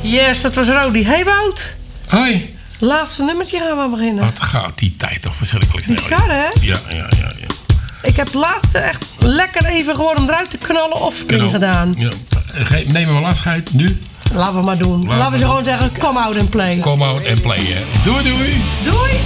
Yes, dat was Rodi. Hey Wout. Hoi. Laatste nummertje gaan we beginnen. Wat gaat die tijd toch verschrikkelijk snel. Bizar, hè? Ja. Ik heb het laatste echt lekker even gewoon om eruit te knallen of springen gedaan. Ja. Neem we wel afscheid nu. Laten we maar doen. Laten we ze gewoon zeggen, come out and play. Come out and play, hè. Doei. Doei.